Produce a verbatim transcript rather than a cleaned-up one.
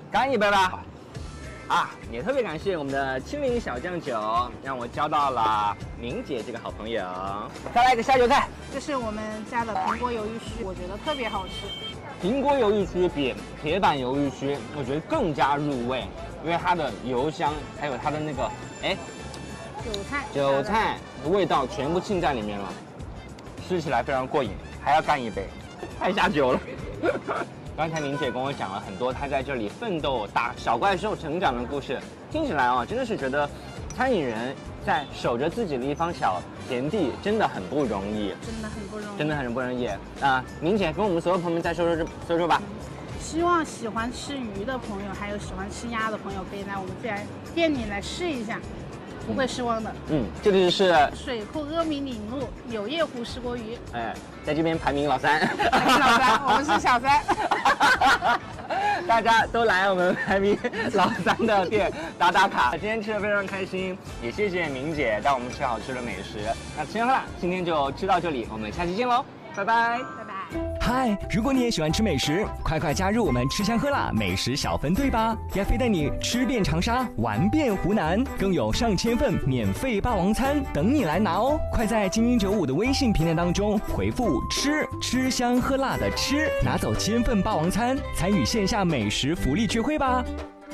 干一杯吧！啊，也特别感谢我们的青林小酱酒，让我交到了明姐这个好朋友。再来一个下酒菜， 这是我们家的苹果鱿鱼须，我觉得特别好吃。 苹果鱿鱼须比铁板鱿鱼须，我觉得更加入味，因为它的油香，还有它的那个哎韭菜， 韭菜的味道全部浸在里面了，吃起来非常过瘾，还要干一杯，太下酒了。刚才明姐跟我讲了很多她在这里奋斗打小怪兽成长的故事，听起来啊，真的是觉得餐饮人在守着自己的一方小田地真的很不容易， 真的很不容易， 真的很不容易啊、呃！明姐跟我们所有朋友们再说说说说吧。 希望喜欢吃鱼的朋友，还有喜欢吃鸭的朋友，可以来我们店店里来试一下，不会失望的。 嗯，这里是水库阿米岭路柳叶湖石锅鱼。 哎，在这边排名老三。 排名老三，我们是小三。 大家都来我们排名老三的店打打卡。今天吃的非常开心，也谢谢明姐带我们吃好吃的美食。那吃香喝辣，今天就吃到这里，我们下期见喽，拜拜， 拜拜。 嗨，如果你也喜欢吃美食，快快加入我们吃香喝辣美食小分队吧！亚飞带你吃遍长沙，玩遍湖南，更有上千份免费霸王餐等你来拿哦！快在精英九五的微信平台当中回复“吃”，吃香喝辣的吃，拿走千份霸王餐，参与线下美食福利聚会吧！